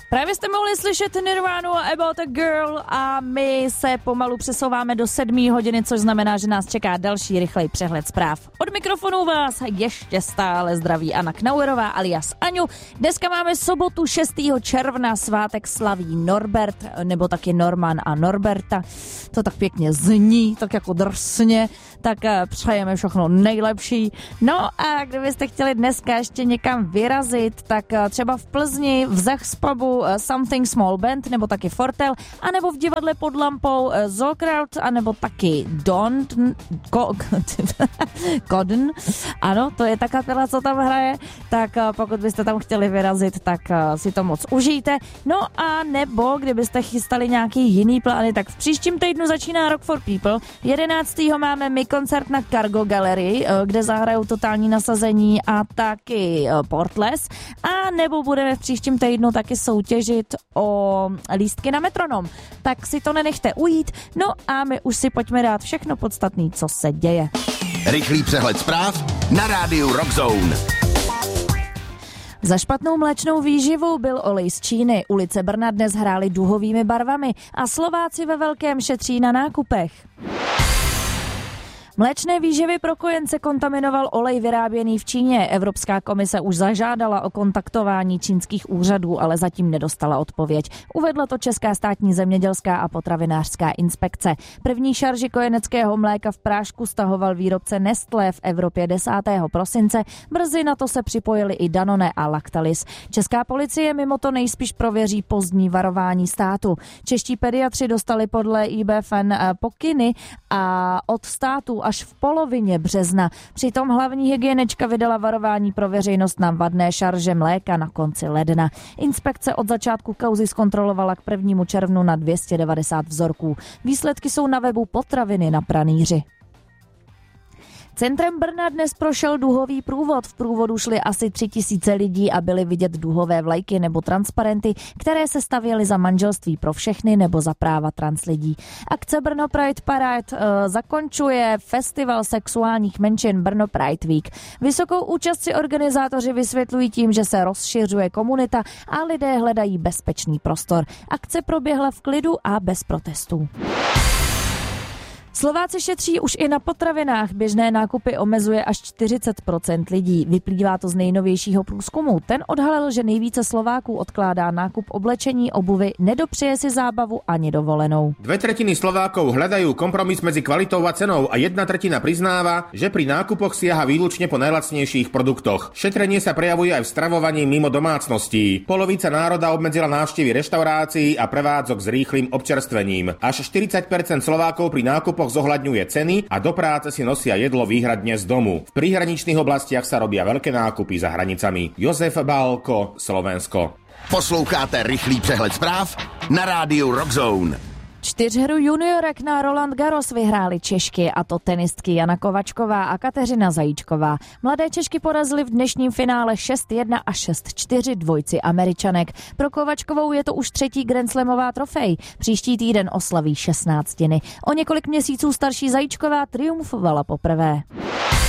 Právě jste mohli slyšet Nirvanu a About a Girl a my se pomalu přesouváme do 7 hodiny, což znamená, že nás čeká další rychlej přehled zpráv. Od mikrofonu vás ještě stále zdraví Anna Knauerová alias Aňu. Dneska máme sobotu 6. června, svátek slaví Norbert, nebo taky Norman a Norberta. To tak pěkně zní, tak jako drsně, tak přejeme všechno nejlepší. No a kdybyste chtěli dneska ještě někam vyrazit, tak třeba v Plzni v Zachspubu Something Small Band, nebo taky Fortel, anebo v divadle pod lampou Zolkraut, anebo taky Godden. Ano, to je ta kapela, co tam hraje, tak pokud byste tam chtěli vyrazit, tak si to moc užijte. No a nebo kdybyste chystali nějaký jiný plány, tak v příštím týdnu začíná Rock for People. 11. máme my koncert na Cargo Gallery, kde zahrajou Totální nasazení a taky Portless. A nebo budeme v příštím týdnu taky soutěžit o lístky na Metronom. Tak si to nenechte ujít. No a my už si pojďme dát všechno podstatné, co se děje. Rychlý přehled zpráv na rádiu Rock Zone. Za špatnou mléčnou výživu byl olej z Číny. Ulice Brna dnes hrály duhovými barvami a Slováci ve velkém šetří na nákupech. Mléčné výživy pro kojence kontaminoval olej vyráběný v Číně. Evropská komise už zažádala o kontaktování čínských úřadů, ale zatím nedostala odpověď. Uvedla to Česká státní zemědělská a potravinářská inspekce. První šarži kojeneckého mléka v prášku stahoval výrobce Nestlé v Evropě 10. prosince. Brzy na to se připojili i Danone a Lactalis. Česká policie mimo to nejspíš prověří pozdní varování státu. Čeští pediatři dostali podle IBFN pokyny a od státu až v polovině března. Přitom hlavní hygienička vydala varování pro veřejnost na vadné šarže mléka na konci ledna. Inspekce od začátku kauzy zkontrolovala k 1. červnu na 290 vzorků. Výsledky jsou na webu Potraviny na pranýři. Centrem Brna dnes prošel duhový průvod. V průvodu šli asi 3000 lidí a byly vidět duhové vlajky nebo transparenty, které se stavěly za manželství pro všechny nebo za práva trans lidí. Akce Brno Pride Parade zakončuje festival sexuálních menšin Brno Pride Week. Vysokou účast si organizátoři vysvětlují tím, že se rozšiřuje komunita a lidé hledají bezpečný prostor. Akce proběhla v klidu a bez protestů. Slováci šetří už i na potravinách. Běžné nákupy omezuje až 40% lidí. Vyplývá to z nejnovějšího průzkumu. Ten odhalil, že nejvíce Slováků odkládá nákup oblečení, obuvy, nedopřeje si zábavu ani dovolenou. 2/3 Slovákov hľadajú kompromis medzi kvalitou a cenou a 1/3 priznáva, že pri nákupoch siaha výlučne po najlacnejších produktoch. Šetrenie sa prejavuje aj v stravovaní mimo domácností. Polovica národa obmedzila návštevy reštaurácií a prevádzok s rýchlym občerstvením. Až 40% Slovákov pri nákupoch zohľadňuje ceny a do práce si nosia jedlo výhradne z domu. V príhraničných oblastiach sa robia veľké nákupy za hranicami. Jozef Bálko, Slovensko. Posloucháte rychlý přehled zpráv na rádiu Rock Zone. 4 juniorek na Roland Garros vyhrály Češky, a to tenistky Jana Kovačková a Kateřina Zajíčková. Mladé Češky porazily v dnešním finále 6-1 a 6-4 dvojci Američanek. Pro Kovačkovou je to už 3. grandslamová trofej. Příští týden oslaví 16. O několik měsíců starší Zajíčková triumfovala poprvé.